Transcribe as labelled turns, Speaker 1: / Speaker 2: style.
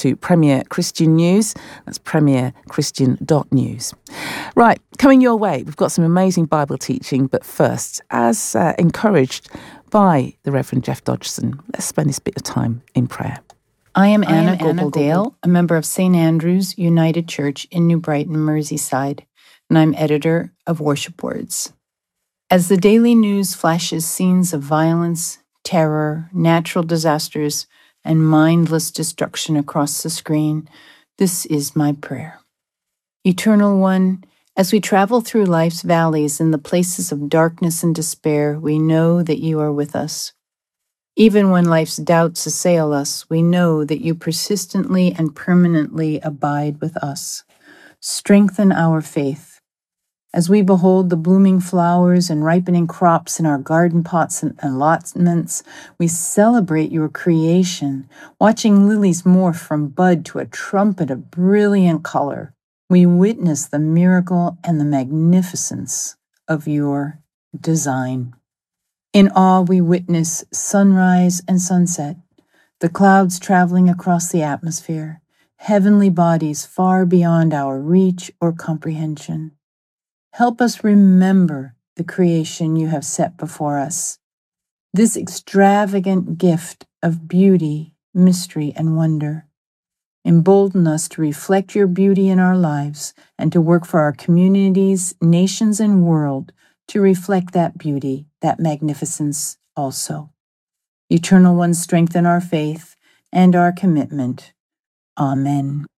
Speaker 1: to Premier Christian News. That's premierchristian.news. Right, coming your way, we've got some amazing Bible teaching, but first, as encouraged by the Reverend Jeff Dodgson, let's spend this bit of time in prayer.
Speaker 2: I am Anna Gogoldale, a member of St. Andrew's United Church in New Brighton, Merseyside, and I'm editor of Worship Words. As the daily news flashes scenes of violence, terror, natural disasters, and mindless destruction across the screen, this is my prayer. Eternal One, as we travel through life's valleys in the places of darkness and despair, we know that you are with us. Even when life's doubts assail us, we know that you persistently and permanently abide with us. Strengthen our faith. As we behold the blooming flowers and ripening crops in our garden pots and allotments, we celebrate your creation, watching lilies morph from bud to a trumpet of brilliant color. We witness the miracle and the magnificence of your design. In awe, we witness sunrise and sunset, the clouds traveling across the atmosphere, heavenly bodies far beyond our reach or comprehension. Help us remember the creation you have set before us, this extravagant gift of beauty, mystery, and wonder. Embolden us to reflect your beauty in our lives and to work for our communities, nations, and world to reflect that beauty, that magnificence also. Eternal One, strengthen our faith and our commitment. Amen.